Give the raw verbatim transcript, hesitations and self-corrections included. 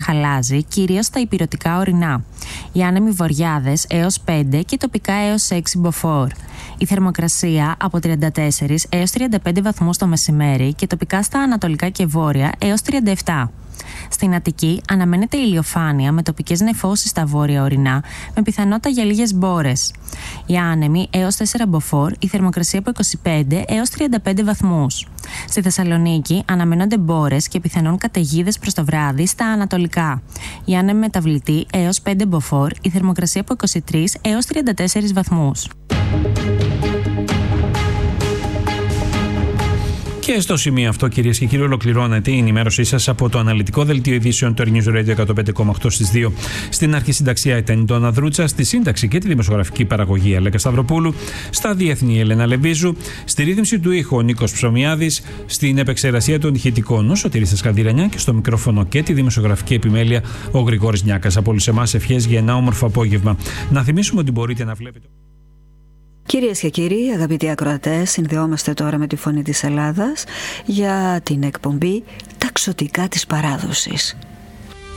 χαλάζει, κυρίως στα ηπειρωτικά ορεινά. Οι άνεμοι βορειάδες έως πέντε και τοπικά έως έξι μποφόρ. Η θερμοκρασία από τριάντα τέσσερα έως τριάντα πέντε βαθμούς το μεσημέρι και τοπικά στα ανατολικά και βόρεια έως τριάντα επτά. Στην Αττική αναμένεται ηλιοφάνεια με τοπικές νεφώσεις στα βόρεια ορεινά, με πιθανότητα για λίγες μπόρες. Οι άνεμοι έως τέσσερα μποφόρ, η θερμοκρασία από είκοσι πέντε έως τριάντα πέντε βαθμούς. Στη Θεσσαλονίκη αναμένονται μπόρες και πιθανόν καταιγίδες προς το βράδυ στα ανατολικά. Οι άνεμοι μεταβλητοί έως πέντε μποφόρ, η θερμοκρασία από είκοσι τρία έως τριάντα τέσσερα βαθμούς. Και στο σημείο αυτό, κυρίες και κύριοι, ολοκληρώνεται η ενημέρωσή σας από το αναλυτικό δελτίο ειδήσεων του News Radio εκατόν πέντε κόμμα οκτώ στις δύο. Στην αρχισυνταξία ήταν η Ντόνα Δρούτσα, στη σύνταξη και τη δημοσιογραφική παραγωγή Αλέκα Σταυροπούλου, στα διεθνή η Ελένα Λεβίζου, στη ρύθμιση του ήχου ο Νίκος Ψωμιάδης, στην επεξεργασία των ηχητικών ο Σωτήρης Σκανδυρανιά και στο μικρόφωνο και τη δημοσιογραφική επιμέλεια ο Γρηγόρης Νιάκας. Από όλους εμάς ευχές για ένα όμορφο απόγευμα. Να θυμίσουμε ότι μπορείτε να βλέπετε. Κυρίες και κύριοι, αγαπητοί ακροατές, συνδεόμαστε τώρα με τη Φωνή της Ελλάδας για την εκπομπή «Τα ξωτικά της παράδοσης».